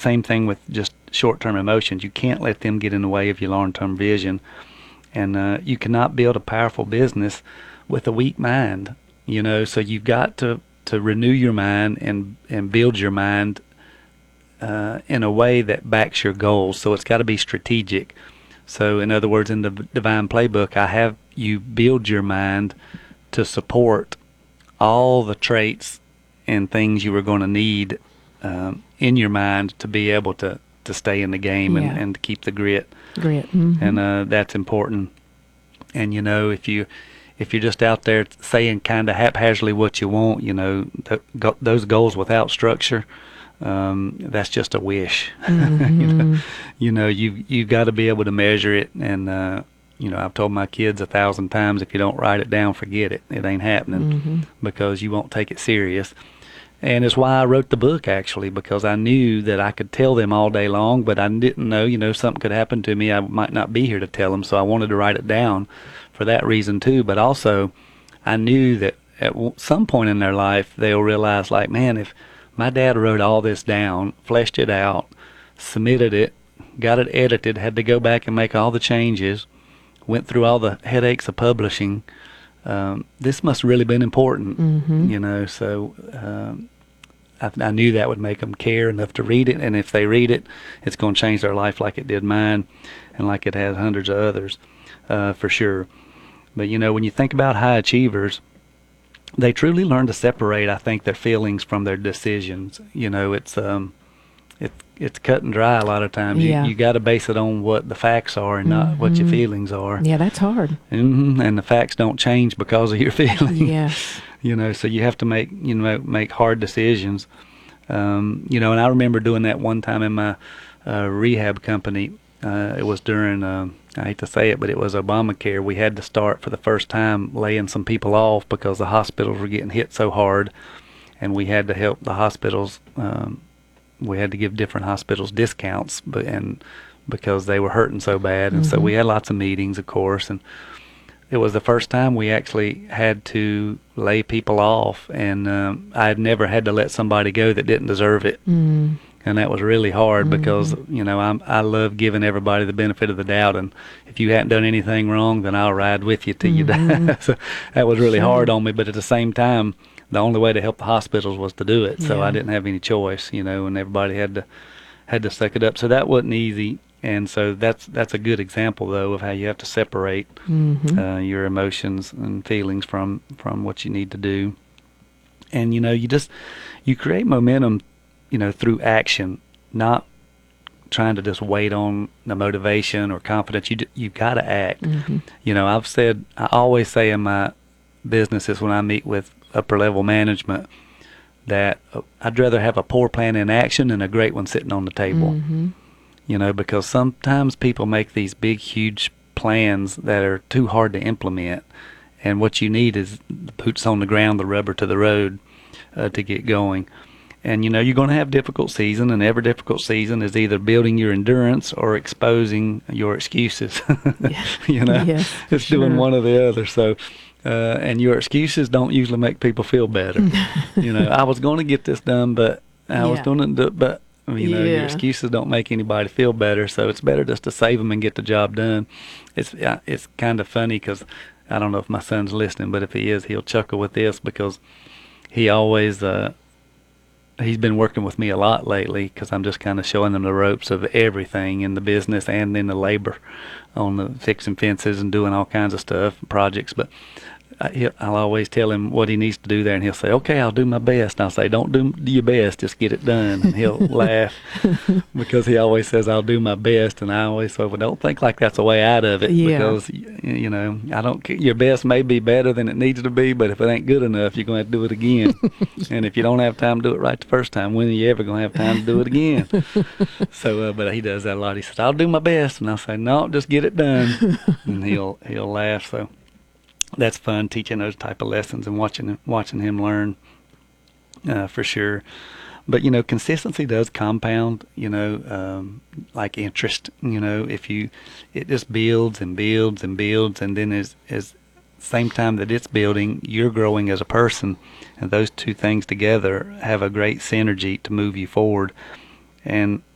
same thing with just short-term emotions. You can't let them get in the way of your long-term vision. And you cannot build a powerful business with a weak mind, so you've got to renew your mind and build your mind in a way that backs your goals. So it's got to be strategic. So in other words, in the Divine Playbook, I have you build your mind to support all the traits and things you were going to need in your mind to be able to stay in the game and to keep the grit. Mm-hmm. And that's important. And if you're just out there saying kind of haphazardly what you want, those goals without structure, that's just a wish. Mm-hmm. You've got to be able to measure it. And I've told my kids 1,000 times, if you don't write it down, forget it. It ain't happening. Mm-hmm. Because you won't take it serious. And it's why I wrote the book, actually, because I knew that I could tell them all day long, but I didn't know, something could happen to me. I might not be here to tell them, so I wanted to write it down for that reason, too. But also, I knew that at some point in their life, they'll realize, like, man, if my dad wrote all this down, fleshed it out, submitted it, got it edited, had to go back and make all the changes, went through all the headaches of publishing, this must have really been important, Mm-hmm. So I knew that would make them care enough to read it, and if they read it, it's going to change their life like it did mine and like it has hundreds of others, for sure. But, when you think about high achievers, they truly learn to separate, I think, their feelings from their decisions. It's cut and dry a lot of times. Yeah. You got to base it on what the facts are and not what your feelings are. Yeah, that's hard. And the facts don't change because of your feelings. Yes. So you have to make hard decisions. And I remember doing that one time in my rehab company. It was during, I hate to say it, but it was Obamacare. We had to start for the first time laying some people off because the hospitals were getting hit so hard, and we had to help the hospitals. We had to give different hospitals discounts, because they were hurting so bad, and so we had lots of meetings, of course, and it was the first time we actually had to lay people off, and I had never had to let somebody go that didn't deserve it. Mm. And that was really hard because, I love giving everybody the benefit of the doubt, and if you hadn't done anything wrong, then I'll ride with you till you die. So that was really hard on me, but at the same time, the only way to help the hospitals was to do it. So I didn't have any choice, and everybody had to suck it up. So that wasn't easy. And so that's a good example, though, of how you have to separate your emotions and feelings from what you need to do. And, you create momentum, through action, not trying to just wait on the motivation or confidence. You've got to act. I always say in my businesses when I meet with upper level management that I'd rather have a poor plan in action than a great one sitting on the table. Because sometimes people make these big, huge plans that are too hard to implement, and what you need is the boots on the ground, the rubber to the road, to get going. And you're going to have difficult season, and every difficult season is either building your endurance or exposing your excuses. Yes, it's doing one or the other. So and your excuses don't usually make people feel better. I was going to get this done, but I was going to do it, but your excuses don't make anybody feel better. So it's better just to save them and get the job done. It's kind of funny because I don't know if my son's listening, but if he is, he'll chuckle with this because he always he's been working with me a lot lately because I'm just kind of showing him the ropes of everything in the business and in the labor on the fixing fences and doing all kinds of stuff, projects. But I'll always tell him what he needs to do there, and he'll say, okay, I'll do my best. And I'll say, don't do your best, just get it done. And he'll laugh because he always says, I'll do my best. And I always say, well, don't think like that's a way out of it because, I don't. Your best may be better than it needs to be, but if it ain't good enough, you're going to have to do it again. And if you don't have time to do it right the first time, when are you ever going to have time to do it again? So, but he does that a lot. He says, I'll do my best. And I'll say, no, just get it done. And he'll laugh. So that's fun, teaching those type of lessons and watching him learn, for sure. But consistency does compound. Like interest. If it just builds and builds and builds, and then as same time that it's building, you're growing as a person, and those two things together have a great synergy to move you forward. And